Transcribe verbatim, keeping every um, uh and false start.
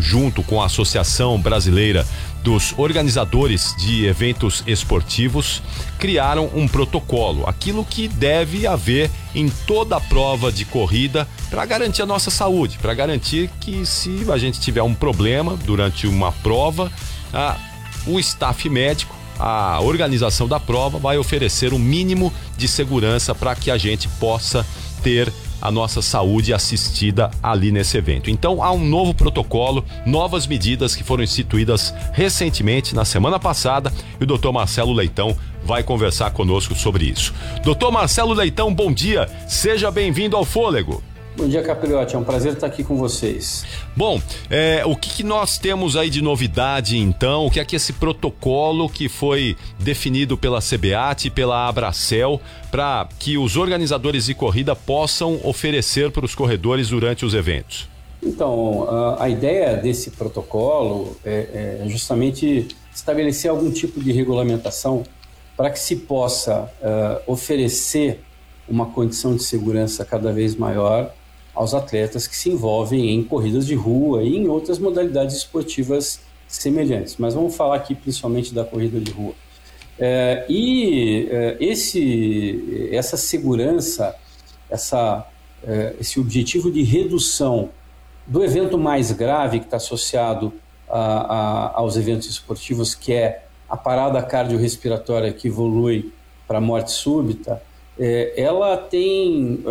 junto com a Associação Brasileira dos Organizadores de Eventos Esportivos, criaram um protocolo, aquilo que deve haver em toda a prova de corrida para garantir a nossa saúde, para garantir que se a gente tiver um problema durante uma prova, a, o staff médico, a organização da prova vai oferecer um mínimo de segurança para que a gente possa ter a nossa saúde assistida ali nesse evento. Então há um novo protocolo, novas medidas que foram instituídas recentemente, na semana passada, e o doutor Marcelo Leitão vai conversar conosco sobre isso. doutor Marcelo Leitão, bom dia, seja bem-vindo ao Fôlego. Bom dia, Capiriotti, é um prazer estar aqui com vocês. Bom, é, o que, que nós temos aí de novidade então? O que é que esse protocolo que foi definido pela C B A T e pela Abracel para que os organizadores de corrida possam oferecer para os corredores durante os eventos? Então, a, a ideia desse protocolo é, é justamente estabelecer algum tipo de regulamentação para que se possa uh, oferecer uma condição de segurança cada vez maior aos atletas que se envolvem em corridas de rua e em outras modalidades esportivas semelhantes. Mas vamos falar aqui principalmente da corrida de rua. É, e é, esse, essa segurança, essa, é, esse objetivo de redução do evento mais grave que está associado a, a, aos eventos esportivos, que é a parada cardiorrespiratória que evolui para a morte súbita, é, ela tem...